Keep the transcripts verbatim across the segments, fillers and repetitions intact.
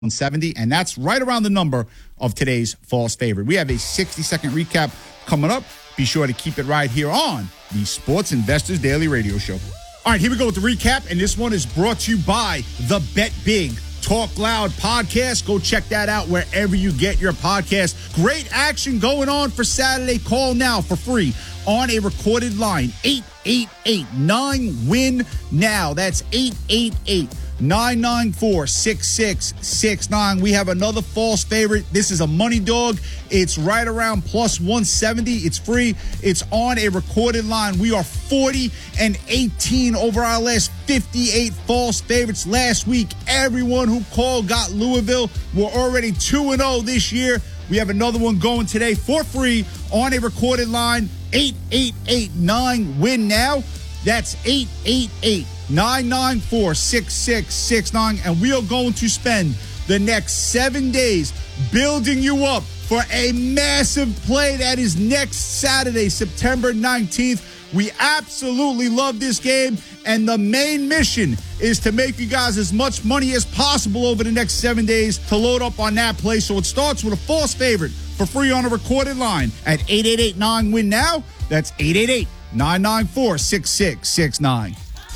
one seventy, and that's right around the number of today's false favorite. We have a sixty-second recap coming up. Be sure to keep it right here on the Sports Investors Daily Radio Show. All right, here we go with the recap, and this one is brought to you by the Bet Big Talk Loud podcast. Go check that out wherever you get your podcast. Great action going on for Saturday. Call now for free on a recorded line. eight eight eight nine win now. That's eight eight eight nine nine four six six six nine. We have another false favorite. This is a money dog. It's right around plus one seventy. It's free. It's on a recorded line. We are forty and eighteen over our last fifty-eight false favorites last week. Everyone who called got Louisville. We're already two and oh this year. We have another one going today for free on a recorded line. eight eight eight nine win now. That's eight eight eight nine nine four six six six nine. And we are going to spend the next seven days building you up for a massive play that is next Saturday, September nineteenth. We absolutely love this game, and the main mission is to make you guys as much money as possible over the next seven days to load up on that play. So it starts with a false favorite for free on a recorded line at eight eight eight nine win now. That's eight eight eight nine nine four six six six nine.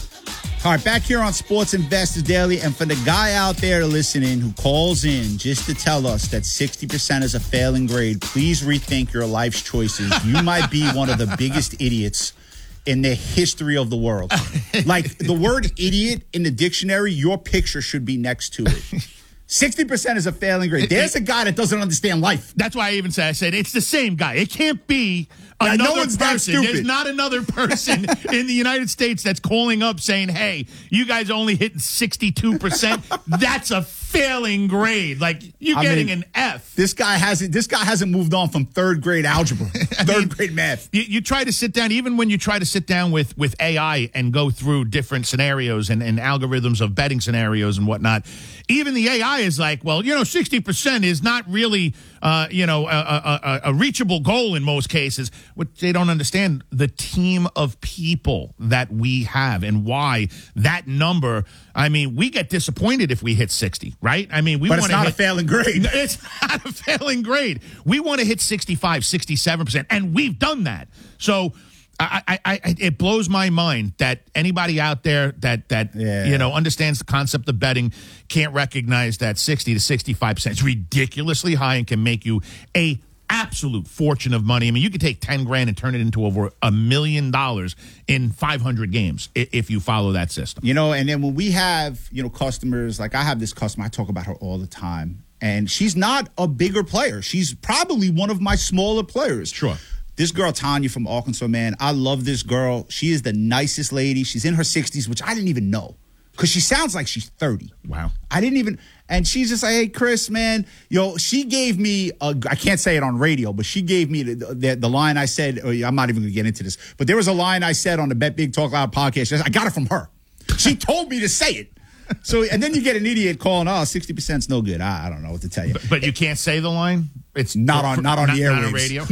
All right, back here on Sports Investors Daily, and for the guy out there listening who calls in just to tell us that sixty percent is a failing grade, please rethink your life's choices. You might be one of the biggest idiots in the history of the world. Like, the word idiot in the dictionary, your picture should be next to it. sixty percent is a failing grade. There's a guy that doesn't understand life. That's why I even said, I said, it's the same guy. It can't be another no one's that person. stupid. There's not another person in the United States that's calling up saying, hey, you guys only hitting sixty-two percent. That's a failing grade. Like, you're I getting mean, an F. This guy hasn't this guy hasn't moved on from third grade algebra, third mean, grade math. You, you try to sit down, even when you try to sit down with, with A I and go through different scenarios and, and algorithms of betting scenarios and whatnot, even the A I is like, well, you know, sixty percent is not really, uh, you know, a, a, a, a reachable goal in most cases. What they don't understand, the team of people that we have and why that number, I mean, we get disappointed if we hit sixty, right? I mean, we But want it's to not hit, a failing grade. It's not a failing grade. We want to hit sixty-five, sixty-seven percent, and we've done that. So I, I, I, it blows my mind that anybody out there that, that Yeah. you know, understands the concept of betting can't recognize that sixty to sixty-five percent is ridiculously high and can make you a absolute fortune of money. I mean, you could take ten grand and turn it into over a million dollars in five hundred games if you follow that system. You know, and then when we have, you know, customers, like I have this customer, I talk about her all the time, and she's not a bigger player. She's probably one of my smaller players. Sure. This girl, Tanya from Arkansas, man, I love this girl. She is the nicest lady. She's in her sixties, which I didn't even know, because she sounds like she's thirty. Wow. I didn't even, and she's just like, hey, Chris, man, yo, she gave me, a, I can't say it on radio, but she gave me the, the, the line I said, oh, I'm not even going to get into this, but there was a line I said on the Bet Big Talk Loud podcast. I got it from her. She told me to say it. So, and then you get an idiot calling, oh, sixty percent is no good. I, I don't know what to tell you. But, but you can't say the line? It's Not on, not on not, the not on airwaves. radio?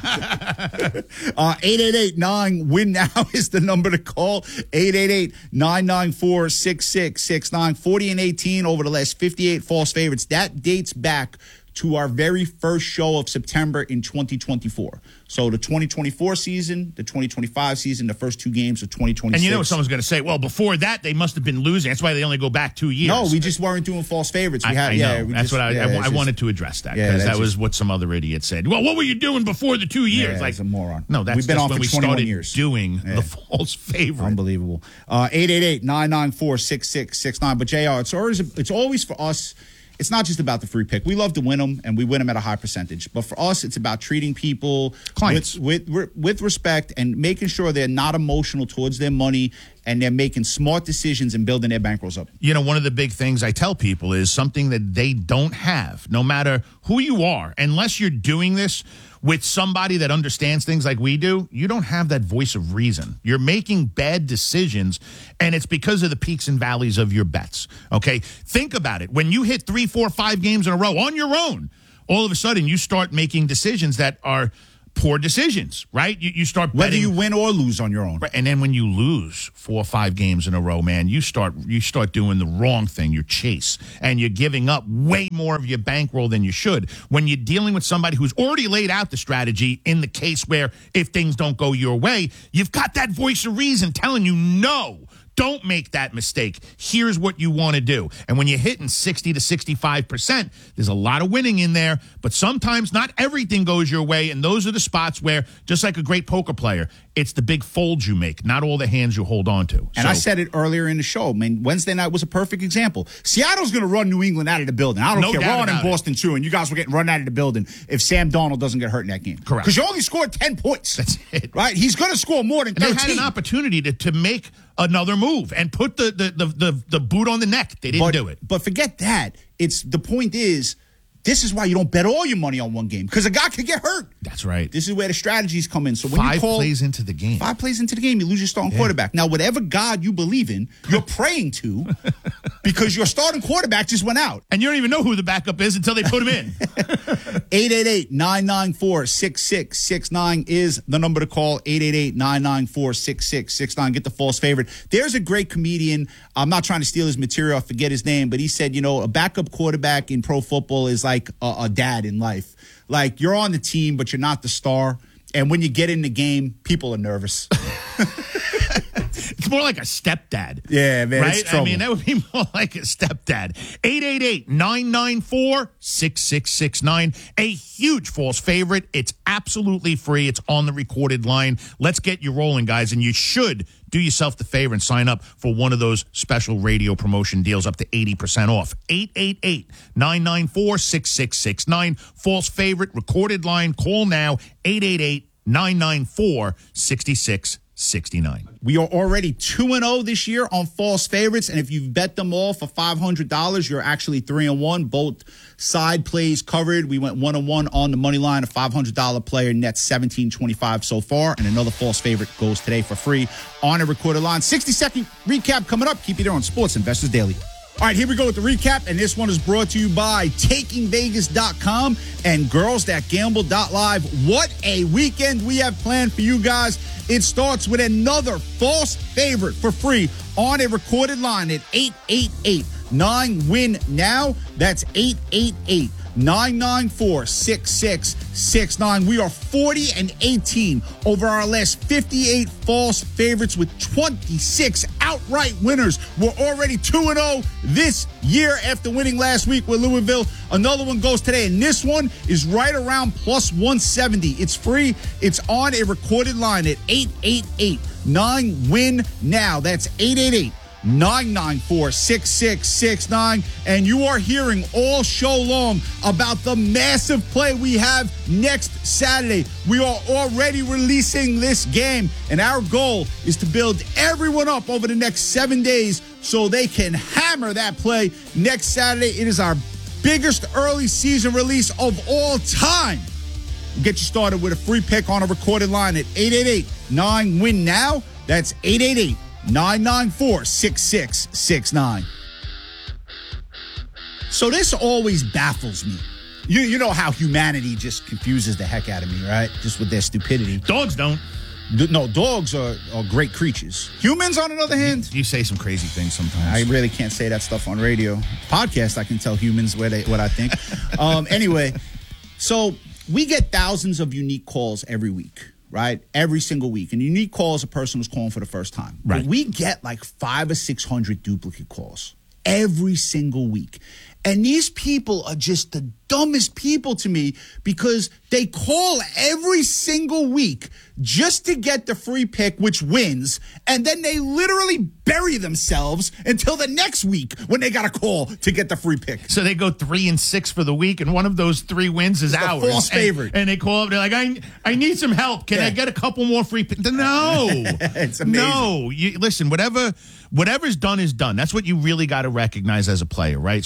No. uh, eight eight eight nine win now is the number to call. eight eight eight nine nine four six six six nine. forty and eighteen over the last fifty-eight false favorites. That dates back to our very first show of September in twenty twenty-four. So the twenty twenty-four season, the twenty twenty-five season, the first two games of twenty twenty-six. And you know what someone's going to say? Well, before that, they must have been losing. That's why they only go back two years. No, we just weren't doing false favorites. We I, had, I yeah, know. we That's just, what I, yeah, I, I just, wanted to address that, Yeah, because that's that was just- what some other idiot said. Well, what were you doing before the two years? Yeah, like that's a moron. No, that's We've been just on when for we twenty-one started years. doing Yeah. the false favorite. Unbelievable. Uh, eight eight eight nine nine four six six six nine. But J R, it's always it's always for us. It's not just about the free pick. We love to win them, and we win them at a high percentage. But for us, it's about treating people Clients. with, with with respect and making sure they're not emotional towards their money, and they're making smart decisions and building their bankrolls up. You know, one of the big things I tell people is something that they don't have, no matter who you are, unless you're doing this with somebody that understands things like we do, you don't have that voice of reason. You're making bad decisions, and it's because of the peaks and valleys of your bets, okay? Think about it. When you hit three, four, five games in a row on your own, all of a sudden you start making decisions that are poor decisions, right? You, you start Whether betting, you win or lose on your own. right, and then when you lose four or five games in a row, man, you start you start doing the wrong thing. You chase, and you're giving up way more of your bankroll than you should. When you're dealing with somebody who's already laid out the strategy in the case where if things don't go your way, you've got that voice of reason telling you no. Don't make that mistake. Here's what you want to do. And when you're hitting sixty to sixty-five percent, there's a lot of winning in there, but sometimes not everything goes your way, and those are the spots where, just like a great poker player, it's the big folds you make, not all the hands you hold on to. And so, I said it earlier in the show. I mean, Wednesday night was a perfect example. Seattle's going to run New England out of the building. I don't No care. doubt We're on in about it. Boston, too, and you guys were getting run out of the building if Sam Darnold doesn't get hurt in that game. Correct. Because you only scored ten points. That's it. Right? He's going to score more than And they thirteen. had an opportunity to, to make another move and put the, the, the, the, the boot on the neck. They didn't but, do it. But forget that. It's the point is, this is why you don't bet all your money on one game, because a guy could get hurt. That's right. This is where the strategies come in. So when Five you call plays into the game. five plays into the game, you lose your starting Yeah. quarterback. Now, whatever God you believe in, you're praying to, because your starting quarterback just went out. And you don't even know who the backup is until they put him in. eight eight eight, nine nine four, six six six nine is the number to call. eight eight eight, nine nine four, six six six nine. Get the false favorite. There's a great comedian. I'm not trying to steal his material. I forget his name, but he said, you know, a backup quarterback in pro football is like a, a dad in life. Like, you're on the team, but you're not the star. And when you get in the game, people are nervous. It's more like a stepdad. Yeah, man, Right? it's trouble. I mean, that would be more like a stepdad. eight eight eight, nine nine four, six six six nine. A huge false favorite. It's absolutely free. It's on the recorded line. Let's get you rolling, guys. And you should do yourself the favor and sign up for one of those special radio promotion deals up to eighty percent off. eight eight eight, nine nine four, six six six nine. False favorite, recorded line. Call now. eight eight eight, nine nine four, six six six nine. We are already two and oh this year on false favorites, and if you've bet them all for five hundred dollars, you're actually three and one. Both side plays covered. We went one and one on the money line. A five hundred dollars player nets seventeen twenty-five so far, and another false favorite goes today for free on a recorded line. sixty second recap coming up. Keep you there on Sports Investors Daily. All right, here we go with the recap, and this one is brought to you by taking vegas dot com and girls that gamble dot live. What a weekend we have planned for you guys. It starts with another false favorite for free on a recorded line at eight eight eight, nine win now. That's eight eight eight, nine nine four, six six six nine. We are forty and eighteen over our last fifty-eight false favorites with twenty-six outright winners. We're already two and oh this year after winning last week with Louisville. Another one goes today, and this one is right around plus one seventy. It's free. It's on a recorded line at eight eight eight, nine win now. That's eight eight eight, nine nine four, six six six nine. And you are hearing all show long about the massive play we have next Saturday. We are already releasing this game, and our goal is to build everyone up over the next seven days so they can hammer that play next Saturday. It is our biggest early season release of all time. We'll get you started with a free pick on a recorded line at eight eight eight, nine win now. That's eight eight eight, nine nine four, six six six nine. So this always baffles me. You you know how humanity just confuses the heck out of me, right? Just with their stupidity. Dogs don't. D- No, dogs are, are great creatures. Humans, on the other hand, You say some crazy things sometimes. I really can't say that stuff on radio. Podcast, I can tell humans where they what I think. um, anyway, so we get thousands of unique calls every week, right? Every single week. And unique call is a person who's calling for the first time. Right. But we get like five or six hundred duplicate calls every single week. And these people are just the dumbest people to me because they call every single week just to get the free pick, which wins, and then they literally bury themselves until the next week when they got a call to get the free pick. So they go three and six for the week, and one of those three wins is It's the ours. false And- favorite. And, they call up, they're like, I I need some help. Can Yeah. I get a couple more free picks? No. It's amazing. No. You, listen, whatever whatever's done is done. That's what you really got to recognize as a player, right? So whatever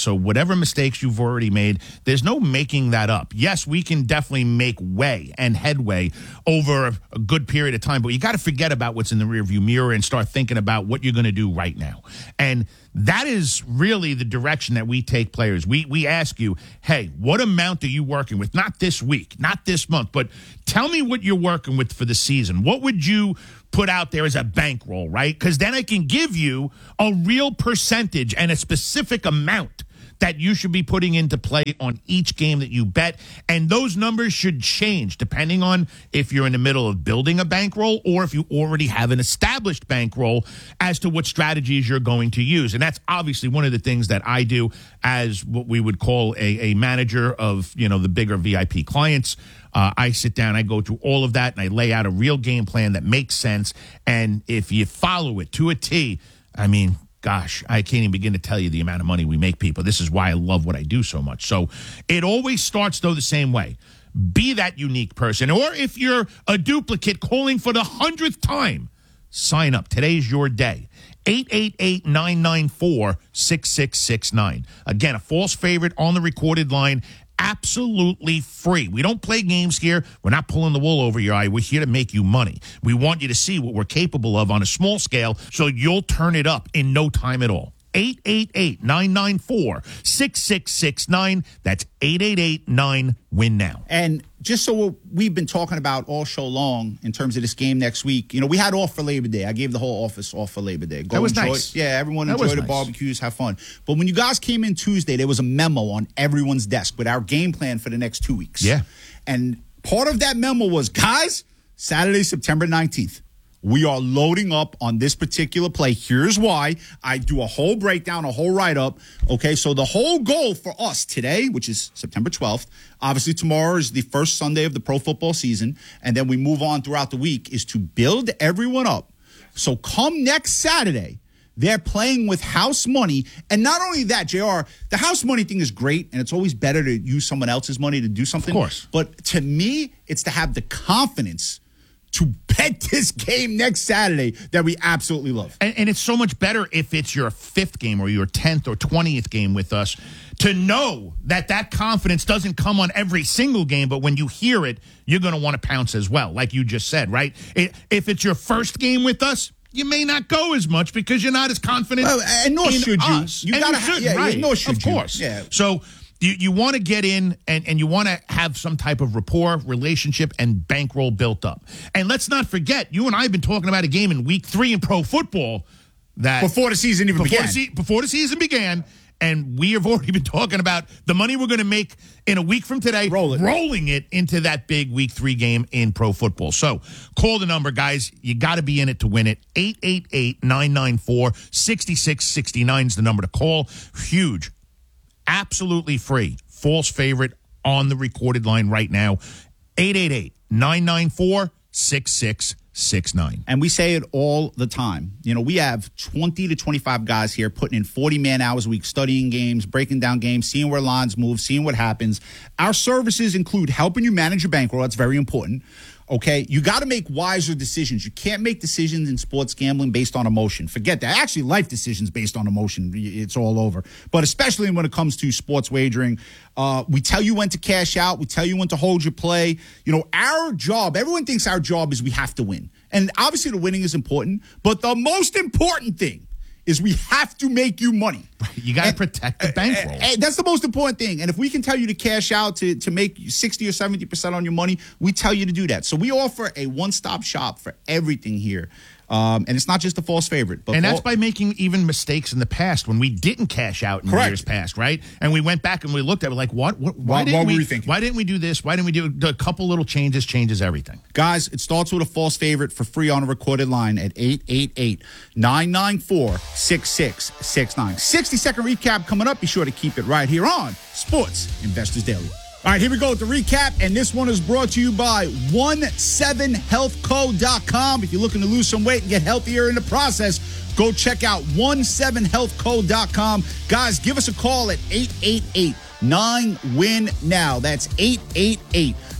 whatever mistakes you've already made, there's no making that up. Yes, we can definitely make way and headway over a, a good period of time, but you got to forget about what's in the rearview mirror and start thinking about what you're going to do right now. And that is really the direction that we take players. We we ask you, hey, what amount are you working with? Not this week, not this month, but tell me what you're working with for the season. What would you put out there as a bankroll, right? Because then I can give you a real percentage and a specific amount that you should be putting into play on each game that you bet. And those numbers should change depending on if you're in the middle of building a bankroll or if you already have an established bankroll as to what strategies you're going to use. And that's obviously one of the things that I do as what we would call a, a manager of, you know, the bigger V I P clients. Uh, I sit down, I go through all of that, and I lay out a real game plan that makes sense. And if you follow it to a T, I mean, gosh, I can't even begin to tell you the amount of money we make, people. This is why I love what I do so much. So it always starts, though, the same way. Be that unique person. Or if you're a duplicate calling for the hundredth time, sign up. Today's your day. eight eight eight, nine nine four, six six six nine. Again, a false favorite on the recorded line. Absolutely free. We don't play games here. We're not pulling the wool over your eye. We're here to make you money. We want you to see what we're capable of on a small scale so you'll turn it up in no time at all. eight eight eight, nine nine four, six six six nine. That's eight eight eight, nine, win now. And just so we've been talking about all show long in terms of this game next week, you know, we had off for Labor Day. I gave the whole office off for Labor Day. Go that was enjoy. nice. Yeah, everyone that enjoy the nice. barbecues, have fun. But when you guys came in Tuesday, there was a memo on everyone's desk with our game plan for the next two weeks. Yeah. And part of that memo was, guys, Saturday, September nineteenth. We are loading up on this particular play. Here's why. I do a whole breakdown, a whole write-up. Okay, so the whole goal for us today, which is September twelfth, obviously tomorrow is the first Sunday of the pro football season, and then we move on throughout the week, is to build everyone up. So come next Saturday, they're playing with house money. And not only that, J R, the house money thing is great, and it's always better to use someone else's money to do something. Of course. But to me, it's to have the confidence to bet this game next Saturday that we absolutely love. And, and it's so much better if it's your fifth game or your tenth or twentieth game with us to know that that confidence doesn't come on every single game, but when you hear it, you're going to want to pounce as well, like you just said, right? It, if it's your first game with us, you may not go as much because you're not as confident well, and nor in should you. us. You and gotta you should, ha- yeah, right. yeah, nor should of you. course. Yeah. So you, you want to get in and, and you want to have some type of rapport, relationship, and bankroll built up. And let's not forget, you and I have been talking about a game in week three in pro football that Before the season even before began. The se- before the season began, and we have already been talking about the money we're going to make in a week from today, Roll it. rolling it into that big week three game in pro football. So call the number, guys. You got to be in it to win it. eight eight eight, nine nine four, six six six nine is the number to call. Huge. Absolutely free. False favorite on the recorded line right now. eight eight eight, nine nine four, six six six nine. And we say it all the time. You know, we have twenty to twenty-five guys here putting in forty man hours a week, studying games, breaking down games, seeing where lines move, seeing what happens. Our services include helping you manage your bankroll. That's very important. Okay, you got to make wiser decisions. You can't make decisions in sports gambling based on emotion. Forget that. Actually, life decisions based on emotion. It's all over. But especially when it comes to sports wagering, uh, we tell you when to cash out. We tell you when to hold your play. You know, our job, everyone thinks our job is we have to win. And obviously the winning is important. But the most important thing is we have to make you money. You got to protect the bankroll. And, and that's the most important thing. And if we can tell you to cash out to, to make sixty or seventy percent on your money, we tell you to do that. So we offer a one-stop shop for everything here. Um, and it's not just a false favorite. But and that's all, by making even mistakes in the past when we didn't cash out in Correct. years past, right? And we went back and we looked at it like, what? what why What- didn't what were we, we thinking? Why didn't we do this? Why didn't we do a couple little changes? Changes everything. Guys, it starts with a false favorite for free on a recorded line at eight eight eight, nine nine four, six six six nine. sixty second recap coming up. Be sure to keep it right here on Sports Investors Daily. All right, here we go with the recap, and this one is brought to you by one seven health co dot com. If you're looking to lose some weight and get healthier in the process, go check out one seven health co dot com. Guys, give us a call at eight eight eight, nine win now. That's eight eight eight,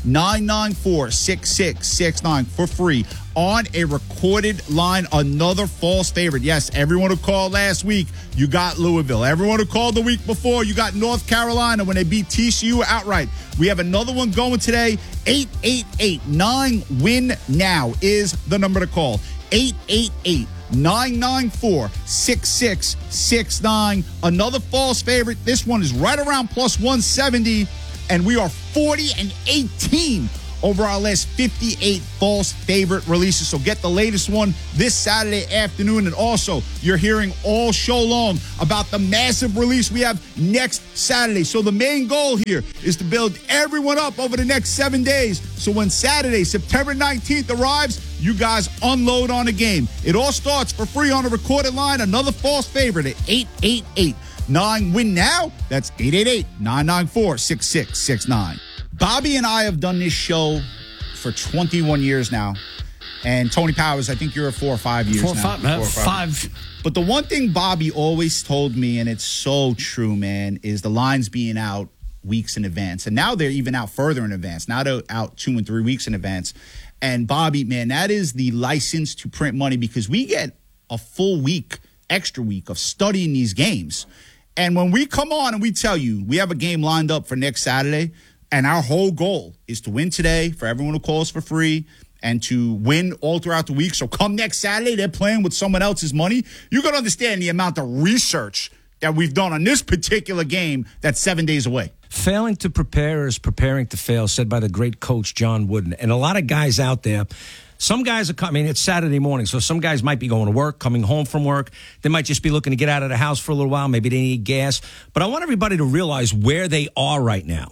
nine nine four, six six six nine for free on a recorded line. Another false favorite. Yes, everyone who called last week, you got Louisville. Everyone who called the week before, you got North Carolina when they beat T C U outright. We have another one going today. eight eight eight nine win now is the number to call. eight eight eight nine nine four, six six six nine. Another false favorite. This one is right around plus one seventy, and we are forty and eighteen over our last fifty-eight false favorite releases. So get the latest one this Saturday afternoon. And also, you're hearing all show long about the massive release we have next Saturday. So the main goal here is to build everyone up over the next seven days. So when Saturday, September nineteenth arrives, you guys unload on a game. It all starts for free on a recorded line. Another false favorite at eight eight eight nine win now. That's eight eight eight nine nine four, six six six nine. Bobby and I have done this show for twenty-one years now. And Tony Powers, I think you're at four or five years four, now. Five, four or five. five. But the one thing Bobby always told me, and it's so true, man, is the lines being out weeks in advance. And now they're even out further in advance. Now they're out two and three weeks in advance. And Bobby, man, that is the license to print money because we get a full week, extra week of studying these games. And when we come on and we tell you we have a game lined up for next Saturday, and our whole goal is to win today for everyone who calls for free and to win all throughout the week. So come next Saturday, they're playing with someone else's money. You're going to understand the amount of research that we've done on this particular game that's seven days away. Failing to prepare is preparing to fail, said by the great coach John Wooden. And a lot of guys out there, some guys are coming, I mean, it's Saturday morning, so some guys might be going to work, coming home from work. They might just be looking to get out of the house for a little while. Maybe they need gas. But I want everybody to realize where they are right now.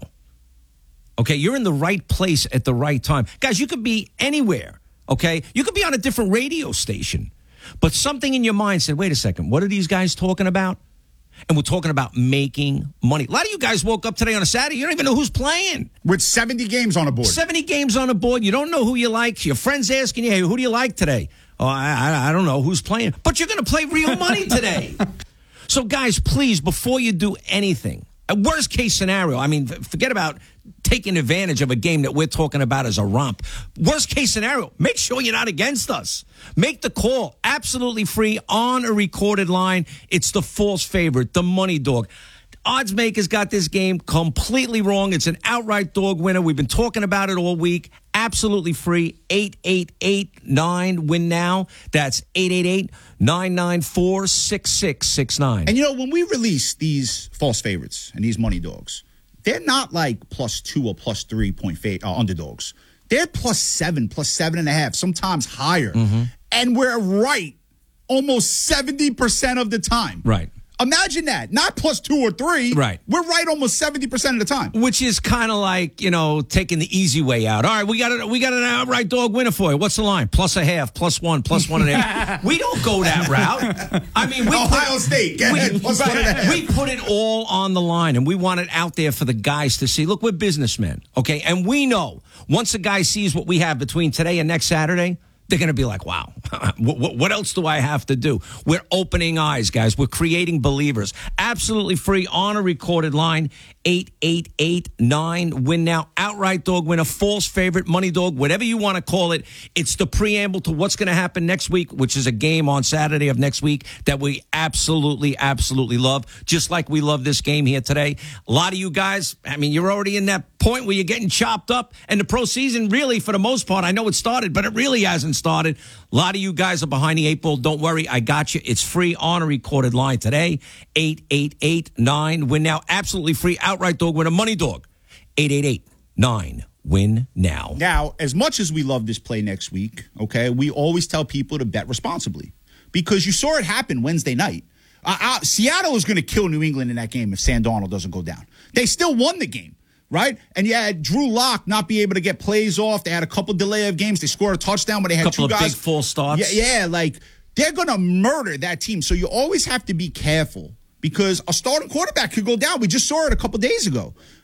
Okay, you're in the right place at the right time. Guys, you could be anywhere, okay? You could be on a different radio station. But something in your mind said, wait a second, what are these guys talking about? And we're talking about making money. A lot of you guys woke up today on a Saturday, you don't even know who's playing. With seventy games on the board. seventy games on the board. You don't know who you like. Your friend's asking you, hey, who do you like today? Oh, I, I, I don't know who's playing. But you're going to play real money today. So, guys, please, before you do anything, a worst case scenario, I mean, forget about taking advantage of a game that we're talking about as a romp. Worst case scenario, make sure you're not against us. Make the call absolutely free on a recorded line. It's the false favorite, the money dog. Odds makers got this game completely wrong. It's an outright dog winner. We've been talking about it all week. Absolutely free. eight eight eight nine win now. That's eight eight eight nine nine four, six six six nine. And, you know, when we release these false favorites and these money dogs, they're not like plus two or plus three point fa- uh, underdogs. They're plus seven, plus seven and a half, sometimes higher. Mm-hmm. And we're right almost seventy percent of the time. Right. Imagine that. Not plus two or three. Right. We're right almost seventy percent of the time. Which is kind of like, you know, taking the easy way out. All right, we got a, we got an outright dog winner for you. What's the line? Plus a half, plus one, plus one and a half. We don't go that route. I mean, we Ohio put, State, get we, ahead, plus one and a half. We put it all on the line, and we want it out there for the guys to see. Look, we're businessmen, okay? And we know once a guy sees what we have between today and next Saturday, they're going to be like, wow, what, what else do I have to do? We're opening eyes, guys. We're creating believers. Absolutely free on a recorded line. eight eight eight nine win now. Outright dog winner, false favorite, money dog, whatever you want to call it. It's the preamble to what's going to happen next week, which is a game on Saturday of next week that we absolutely, absolutely love, just like we love this game here today. A lot of you guys, I mean, you're already in that point where you're getting chopped up, and the pro season really, for the most part, I know it started, but it really hasn't started. A lot of you guys are behind the eight ball. Don't worry, I got you. It's free on a recorded line today. eight eight eight nine win now. Absolutely free. Outright dog winner, money dog. eight eight eight nine win now. Now, as much as we love this play next week, okay, we always tell people to bet responsibly because you saw it happen Wednesday night. Uh, uh, Seattle is going to kill New England in that game if Sam Darnold doesn't go down. They still won the game. Right? And you had Drew Lock not be able to get plays off. They had a couple delay of games. They scored a touchdown, but they had couple two guys. Of big full starts. Yeah, yeah, like they're going to murder that team. So you always have to be careful because a starting quarterback could go down. We just saw it a couple days ago.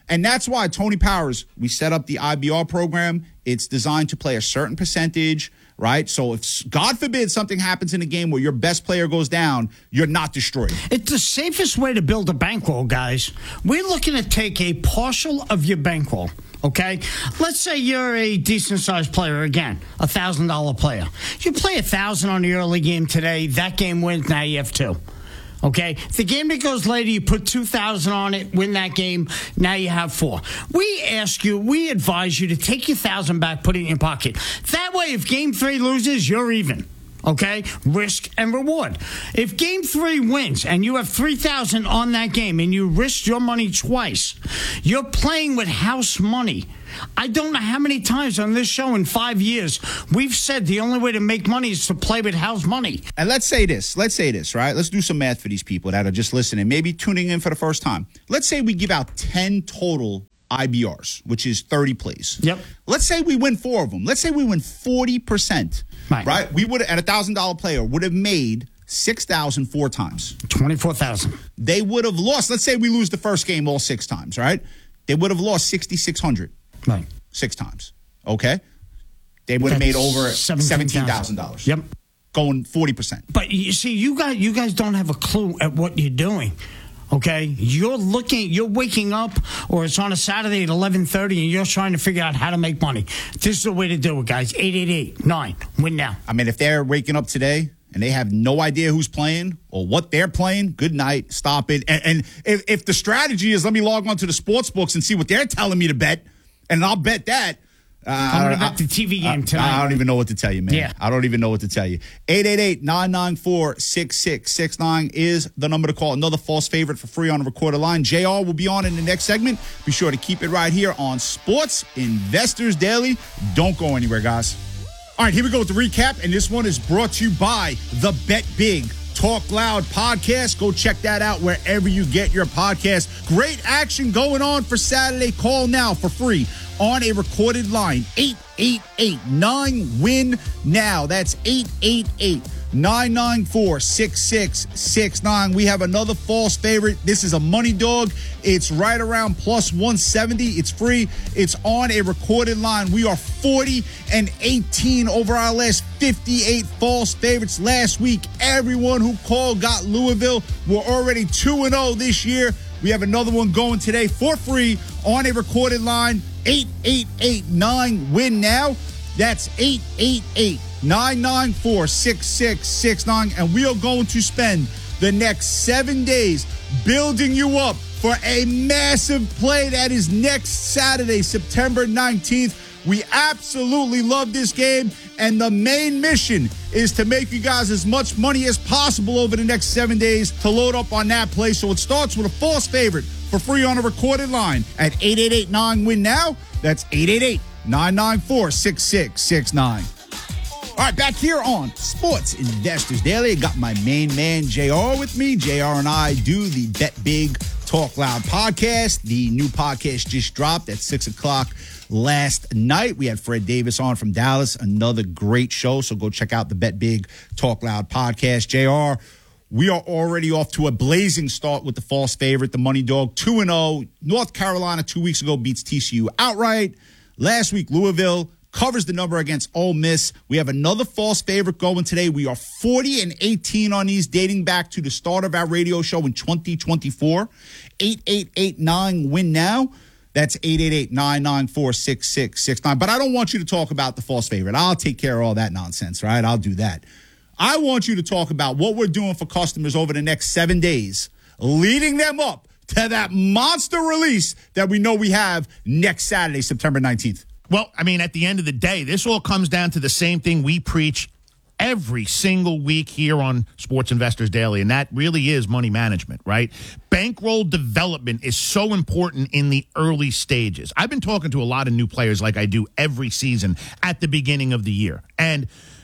And that's why Tony Powers, we set up the I B R program. It's designed to play a certain percentage, right? So if, God forbid, something happens in a game where your best player goes down, you're not destroyed. It's the safest way to build a bankroll, guys. We're looking to take a partial of your bankroll, okay? Let's say you're a decent-sized player, again, a one thousand dollars player. You play one thousand dollars on the early game today, that game wins, now you have two. Okay, the game that goes later, you put two thousand on it, win that game. Now you have four. We ask you, we advise you to take your thousand back, put it in your pocket. That way, if game three loses, you're even. Okay, risk and reward. If game three wins and you have three thousand on that game and you risked your money twice, you're playing with house money. I don't know how many times on this show in five years we've said the only way to make money is to play with house money. And let's say this. Let's say this, right? Let's do some math for these people that are just listening, maybe tuning in for the first time. Let's say we give out ten total I B Rs, which is thirty plays. Yep. Let's say we win four of them. Let's say we win forty percent. Right. Right? We would, at a one thousand dollars player, would have made six thousand four times. twenty-four thousand. They would have lost. Let's say we lose the first game all six times, right? They would have lost sixty-six hundred. Right. Six times. Okay? They would have made over seventeen thousand dollars. Yep. Going forty percent. But you see, you guys, you guys don't have a clue at what you're doing. Okay? You're looking, you're waking up, or it's on a Saturday at eleven thirty, and you're trying to figure out how to make money. This is the way to do it, guys. eight eight eight nine. Win now. I mean, if they're waking up today and they have no idea who's playing or what they're playing, good night, stop it. And, and if, if the strategy is let me log on to the sports books and see what they're telling me to bet, and I'll bet that. Uh, I'm going to bet the T V game tonight. I, I don't even know what to tell you, man. Yeah. I don't even know what to tell you. eight eight eight nine nine four six six six nine is the number to call. Another false favorite for free on a recorded line. J R will be on in the next segment. Be sure to keep it right here on Sports Investors Daily. Don't go anywhere, guys. All right, here we go with the recap, and this one is brought to you by the Bet Big Talk Loud podcast. Go check that out wherever you get your podcast. Great action going on for Saturday. Call now for free on a recorded line. eight eight eight nine win now. That's eight eight eight nine nine four six six six nine. We have another false favorite. This is a money dog. It's right around plus one seventy. It's free. It's on a recorded line. We are forty and eighteen over our last fifty-eight false favorites last week. Everyone who called got Louisville. We're already two and oh this year. We have another one going today for free on a recorded line. eight eight eight nine win now. That's eight eight eight nine nine four six six six nine. And we are going to spend the next seven days building you up for a massive play that is next Saturday, September nineteenth. We absolutely love this game, and the main mission is to make you guys as much money as possible over the next seven days to load up on that play. So it starts with a false favorite for free on a recorded line at eight eight eight nine win now. That's eight eight eight nine nine four six six six nine. All right, back here on Sports Investors Daily, I got my main man, J R, with me. J R and I do the Bet Big Talk Loud podcast. The new podcast just dropped at six o'clock last night. We had Fred Davis on from Dallas, another great show. So go check out the Bet Big Talk Loud podcast. J R, we are already off to a blazing start with the false favorite, the money dog, two and oh. North Carolina two weeks ago beats T C U outright. Last week, Louisville covers the number against Ole Miss. We have another false favorite going today. We are forty and eighteen on these, dating back to the start of our radio show in twenty twenty-four. eight eight eight nine win now. That's eight eight eight nine nine four six six six nine. But I don't want you to talk about the false favorite. I'll take care of all that nonsense, right? I'll do that. I want you to talk about what we're doing for customers over the next seven days, leading them up to that monster release that we know we have next Saturday, September nineteenth. Well, I mean, at the end of the day, this all comes down to the same thing we preach every single week here on Sports Investors Daily, and that really is money management, right? Bankroll development is so important in the early stages. I've been talking to a lot of new players like I do every season at the beginning of the year, and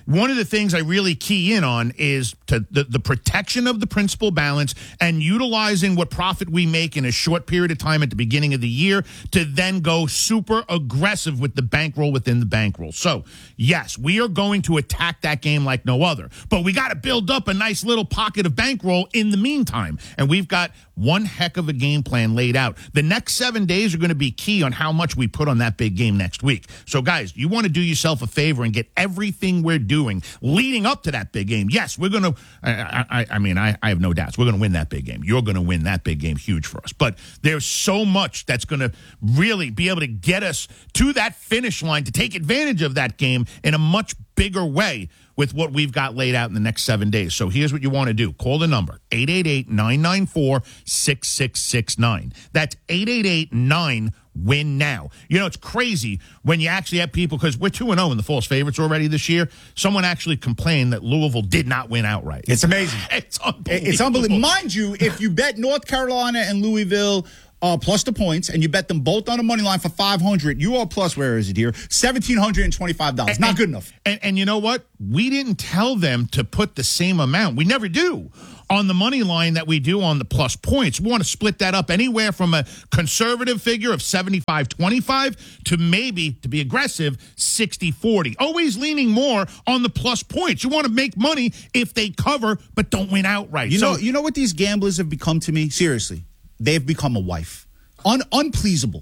one of the things I really key in on is to the, the protection of the principal balance and utilizing what profit we make in a short period of time at the beginning of the year to then go super aggressive with the bankroll within the bankroll. So, yes, we are going to attack that game like no other, but we got to build up a nice little pocket of bankroll in the meantime. And we've got one heck of a game plan laid out. The next seven days are going to be key on how much we put on that big game next week. So, guys, you want to do yourself a favor and get everything we're doing leading up to that big game. Yes, we're going to, I, I, I mean, I, I have no doubts. We're going to win that big game. You're going to win that big game, huge for us. But there's so much that's going to really be able to get us to that finish line to take advantage of that game in a much bigger way with what we've got laid out in the next seven days. So here's what you want to do. Call the number, eight eight eight, nine nine four, six six six nine. That's eight eight eight, nine, win now. You know, it's crazy when you actually have people, because we're two and oh in the false favorites already this year. Someone actually complained that Louisville did not win outright. It's amazing. It's unbelievable. It's unbelievable. Mind you, if you bet North Carolina and Louisville Uh, plus the points, and you bet them both on the money line for five hundred. You are plus, where is it here? one thousand seven hundred twenty-five dollars. Not good enough. And, and you know what? We didn't tell them to put the same amount. We never do on the money line that we do on the plus points. We want to split that up anywhere from a conservative figure of seventy-five twenty-five to maybe, to be aggressive, sixty forty. Always leaning more on the plus points. You want to make money if they cover, but don't win outright. You so, know, you know what these gamblers have become to me? Seriously. They've become a wife. Un- unpleasable.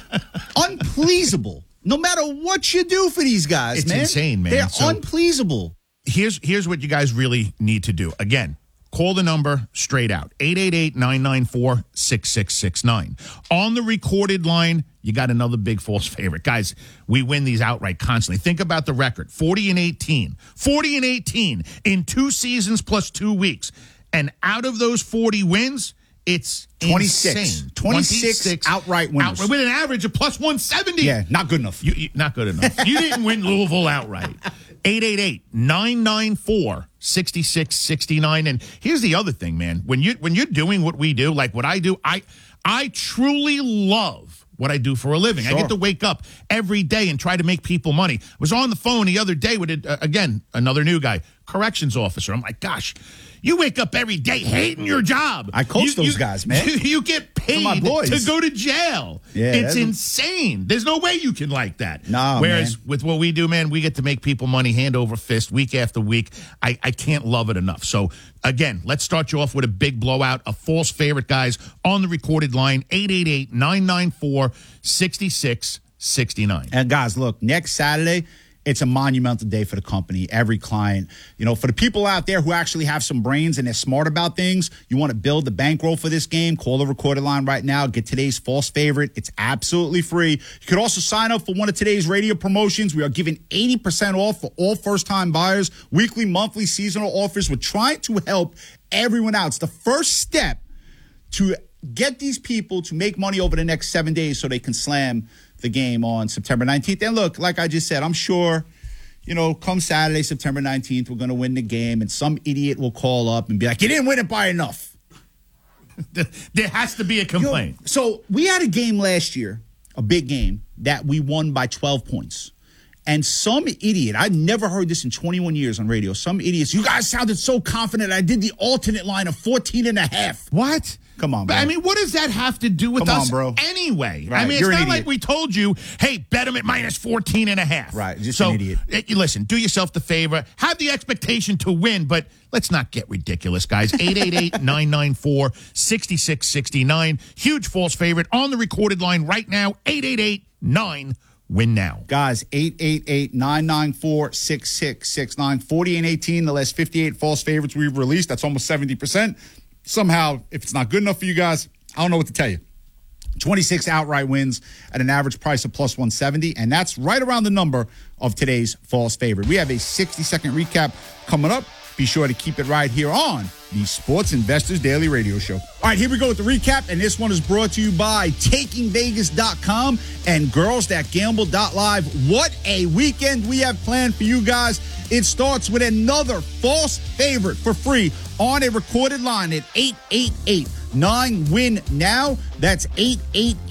Unpleasable. No matter what you do for these guys, it's man. It's insane, man. They're so, unpleasable. Here's here's what you guys really need to do. Again, call the number straight out. eight eight eight, nine nine four, six six six nine. On the recorded line, you got another big false favorite. Guys, we win these outright constantly. Think about the record. forty and eighteen. forty and eighteen in two seasons plus two weeks. And out of those forty wins, it's twenty-six. Insane. twenty-six, twenty-six outright winners. Outright, with an average of plus one seventy. Yeah, not good enough. You, you, not good enough. You didn't win Louisville outright. eight eight eight, nine nine four, six six six nine. And here's the other thing, man. When, you, when you're doing what we do, like what I do, I I truly love what I do for a living. Sure. I get to wake up every day and try to make people money. I was on the phone the other day with, uh, again, another new guy, corrections officer. I'm like, gosh, you wake up every day hating your job. I coach you, those you, guys, man. You, you get paid my boys. to go to jail. Yeah, it's insane. A... There's no way you can like that. No, Whereas man. with what we do, man, we get to make people money hand over fist week after week. I, I can't love it enough. So, again, let's start you off with a big blowout. A false favorite, guys, on the recorded line, eight eight eight, nine nine four, six six six nine. And, guys, look, next Saturday, it's a monumental day for the company, every client. You know, for the people out there who actually have some brains and they're smart about things, you want to build the bankroll for this game, call the recorded line right now. Get today's false favorite. It's absolutely free. You could also sign up for one of today's radio promotions. We are giving eighty percent off for all first-time buyers, weekly, monthly, seasonal offers. We're trying to help everyone out. It's the first step to get these people to make money over the next seven days so they can slam the game on September nineteenth. And look, like I just said, I'm sure, you know, come Saturday, September nineteenth, we're going to win the game, and some idiot will call up and be like, you didn't win it by enough. There has to be a complaint. Yo, so we had a game last year, a big game, that we won by twelve points. And some idiot, I've never heard this in twenty-one years on radio, some idiots, you guys sounded so confident I did the alternate line of fourteen and a half. What? Come on, bro. I mean, what does that have to do with Come us on, bro. anyway? Right. I mean, You're it's an not idiot. like we told you, hey, bet them at minus fourteen and a half. Right, just so, an idiot. It, listen, do yourself the favor. Have the expectation to win, but let's not get ridiculous, guys. eight eight eight, nine nine four, six six six nine. Huge false favorite on the recorded line right now, eight eight eight, nine, win now. Guys, eight eight eight, nine nine four, six six six nine. forty and eighteen, the last fifty-eight false favorites we've released. That's almost seventy percent. Somehow, if it's not good enough for you guys, I don't know what to tell you. twenty-six outright wins at an average price of plus one seventy, and that's right around the number of today's false favorite. We have a sixty-second recap coming up. Be sure to keep it right here on the Sports Investors Daily Radio Show. All right, here we go with the recap, and this one is brought to you by taking vegas dot com and girls that gamble dot live. What a weekend we have planned for you guys. It starts with another false favorite for free on a recorded line at eight eight eight, nine, win now. That's eight eight eight,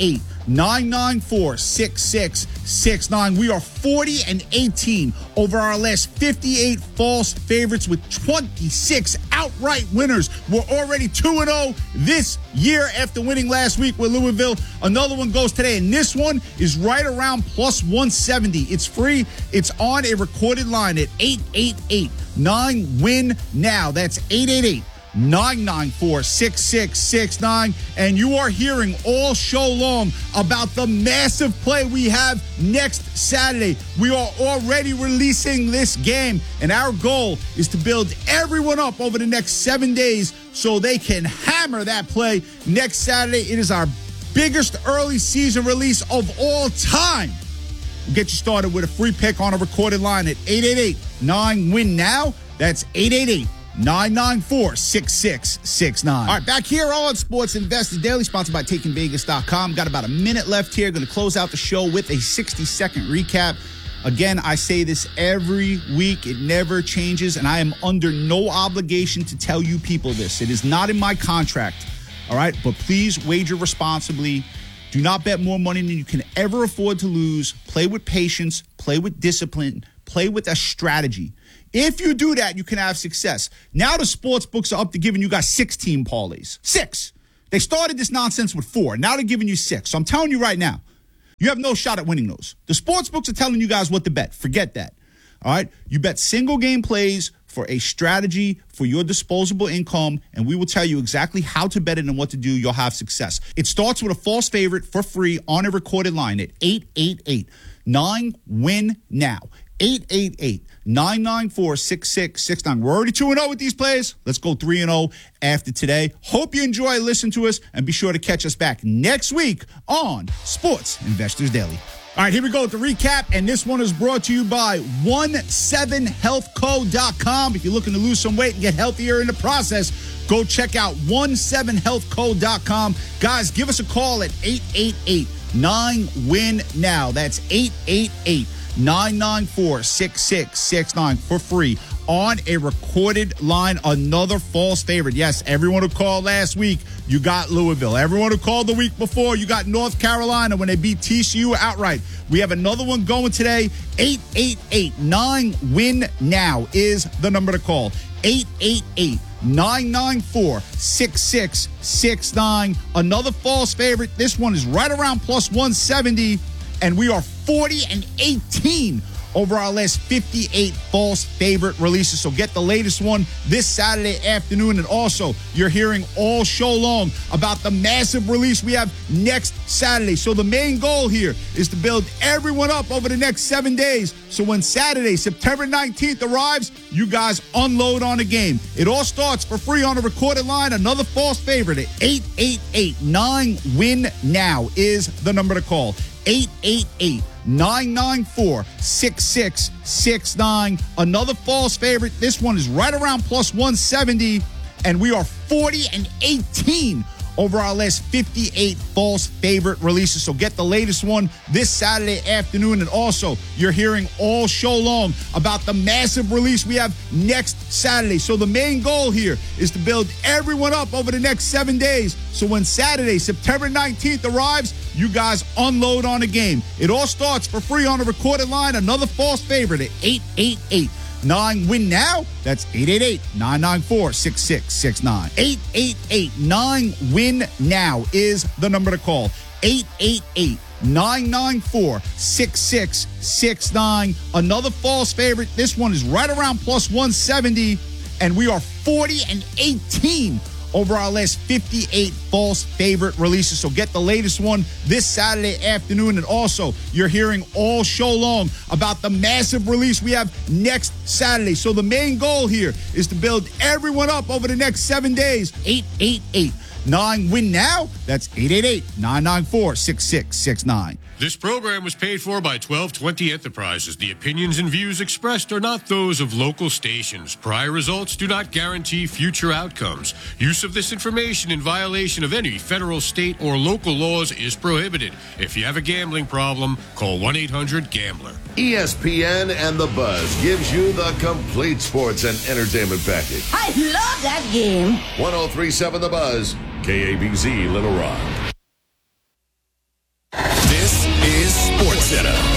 nine nine four, six six six nine. We are forty and eighteen over our last fifty-eight false favorites with twenty-six outright winners. We're already two and oh this year after winning last week with Louisville. Another one goes today, and this one is right around plus one seventy. It's free. It's on a recorded line at eight eight eight nine win now. That's eight eight eight nine nine four, six six six nine. And you are hearing all show long about the massive play we have next Saturday. We are already releasing this game, and our goal is to build everyone up over the next seven days so they can hammer that play next Saturday. It is our biggest early season release of all time. We'll get you started with a free pick on a recorded line at eight eight eight nine win now. That's eight eight eight nine nine four, six six six nine. All right, back here on Sports Investors Daily, sponsored by Taking Vegas dot com. Got about a minute left here. Going to close out the show with a sixty-second recap. Again, I say this every week. It never changes, and I am under no obligation to tell you people this. It is not in my contract, all right? But please wager responsibly. Do not bet more money than you can ever afford to lose. Play with patience. Play with discipline. Play with a strategy. If you do that, you can have success. Now the sports books are up to giving you guys sixteen parlays. Six. They started this nonsense with four. Now they're giving you six. So I'm telling you right now, you have no shot at winning those. The sports books are telling you guys what to bet. Forget that. All right? You bet single game plays for a strategy for your disposable income, and we will tell you exactly how to bet it and what to do. You'll have success. It starts with a false favorite for free on a recorded line at eight eight eight nine win now. eight eight eight nine nine four, six six six nine. We're already two and oh with these plays. Let's go three and oh after today. Hope you enjoy listening to us, and be sure to catch us back next week on Sports Investors Daily. All right, here we go with the recap, and this one is brought to you by one seven health co dot com. If you're looking to lose some weight and get healthier in the process, go check out one seven health co dot com. Guys, give us a call at eight eight eight nine win now. That's eight eight eight nine nine four, six six six nine for free on a recorded line. Another false favorite. Yes, everyone who called last week, you got Louisville. Everyone who called the week before, you got North Carolina when they beat T C U outright. We have another one going today. eight eight eight nine win now is the number to call. eight eight eight nine nine four, six six six nine. Another false favorite. This one is right around plus one seventy, and we are forty and eighteen over our last fifty-eight false favorite releases. So get the latest one this Saturday afternoon. And also, you're hearing all show long about the massive release we have next Saturday. So the main goal here is to build everyone up over the next seven days. So when Saturday, September nineteenth arrives, you guys unload on a game. It all starts for free on a recorded line. Another false favorite at eight eight eight nine win now is the number to call. eight eight eight nine nine four, six six six nine. Another false favorite. This one is right around plus one seventy, and we are forty and eighteen over our last fifty-eight false favorite releases. So get the latest one this Saturday afternoon. And also, you're hearing all show long about the massive release we have next Saturday. So the main goal here is to build everyone up over the next seven days. So when Saturday, September nineteenth arrives, you guys unload on a game. It all starts for free on a recorded line. Another false favorite at eight eight eight nine win now. That's eight eight eight nine nine four, six six six nine. eight eight eight nine win now is the number to call. eight eight eight nine nine four, six six six nine. Another false favorite. This one is right around plus one seventy, and we are forty and eighteen over our last fifty-eight false favorite releases. So get the latest one this Saturday afternoon. And also, you're hearing all show long about the massive release we have next Saturday. So the main goal here is to build everyone up over the next seven days. eight eight eight nine win now. That's eight eight eight nine nine four, six six six nine. This program was paid for by twelve twenty Enterprises. The opinions and views expressed are not those of local stations. Prior results do not guarantee future outcomes. Use of this information in violation of any federal, state, or local laws is prohibited. If you have a gambling problem, call one eight hundred gambler. E S P N and The Buzz gives you the complete sports and entertainment package. I love that game. one oh three point seven The Buzz, K A B Z Little Rock. This is SportsCenter.